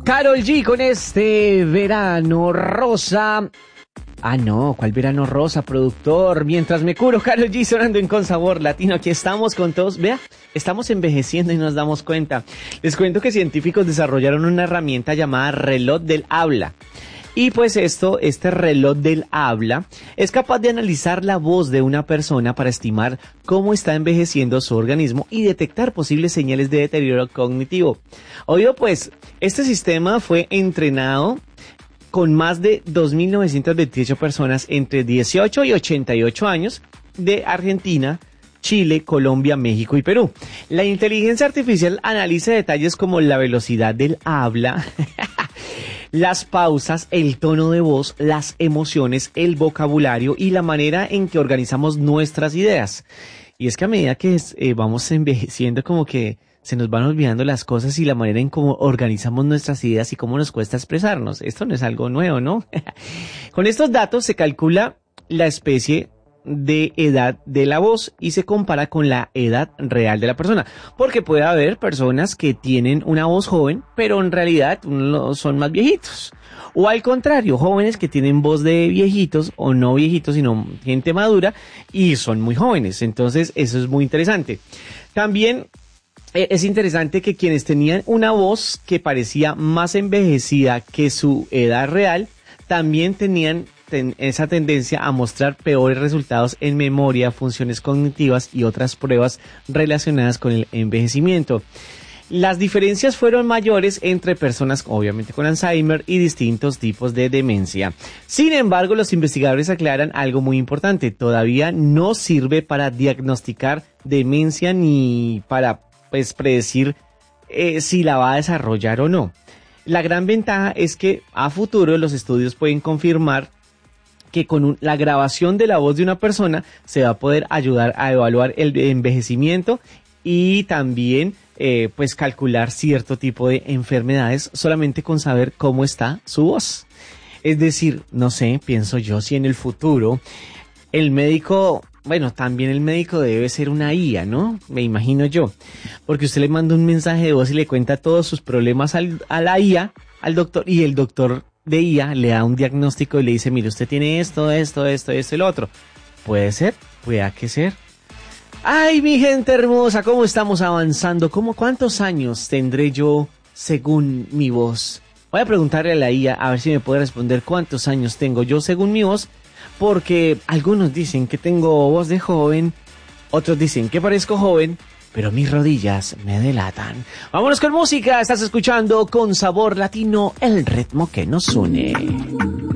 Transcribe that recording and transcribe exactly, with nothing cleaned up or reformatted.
Karol G con este verano rosa. Ah, no, ¿cuál verano rosa, productor? Mientras me curo, Karol G sonando en Con Sabor Latino. Aquí estamos con todos. Vea, estamos envejeciendo y nos damos cuenta. Les cuento que científicos desarrollaron una herramienta llamada reloj del habla. Y pues esto, este reloj del habla, es capaz de analizar la voz de una persona para estimar cómo está envejeciendo su organismo y detectar posibles señales de deterioro cognitivo. Oído pues, este sistema fue entrenado con más de dos mil novecientas veintiocho personas entre dieciocho y ochenta y ocho años de Argentina, Chile, Colombia, México y Perú. La inteligencia artificial analiza detalles como la velocidad del habla, las pausas, el tono de voz, las emociones, el vocabulario y la manera en que organizamos nuestras ideas. Y es que a medida que eh, vamos envejeciendo, como que se nos van olvidando las cosas y la manera en cómo organizamos nuestras ideas y cómo nos cuesta expresarnos. Esto no es algo nuevo, ¿no? Con estos datos se calcula la especie de edad de la voz y se compara con la edad real de la persona, porque puede haber personas que tienen una voz joven pero en realidad son más viejitos, o al contrario, jóvenes que tienen voz de viejitos o no viejitos sino gente madura y son muy jóvenes. Entonces eso es muy interesante. También es interesante que quienes tenían una voz que parecía más envejecida que su edad real también tenían ten, esa tendencia a mostrar peores resultados en memoria, funciones cognitivas y otras pruebas relacionadas con el envejecimiento. Las diferencias fueron mayores entre personas obviamente con Alzheimer y distintos tipos de demencia. Sin embargo, los investigadores aclaran algo muy importante. Todavía no sirve para diagnosticar demencia ni para pues, predecir eh, si la va a desarrollar o no. La gran ventaja es que a futuro los estudios pueden confirmar que con un, la grabación de la voz de una persona se va a poder ayudar a evaluar el envejecimiento y también eh, pues calcular cierto tipo de enfermedades solamente con saber cómo está su voz. Es decir, no sé, pienso yo, si en el futuro el médico, bueno, también el médico debe ser una I A, ¿no? Me imagino yo, porque usted le manda un mensaje de voz y le cuenta todos sus problemas al, a la I A, al doctor, y el doctor de I A le da un diagnóstico y le dice, mire, usted tiene esto, esto, esto, esto y lo otro. Puede ser, puede que ser. Ay, mi gente hermosa, ¿cómo estamos avanzando? ¿Cómo cuántos años tendré yo según mi voz? Voy a preguntarle a la I A a ver si me puede responder cuántos años tengo yo según mi voz, porque algunos dicen que tengo voz de joven, otros dicen que parezco joven, pero mis rodillas me delatan. Vámonos con música, estás escuchando Con Sabor Latino, el ritmo que nos une.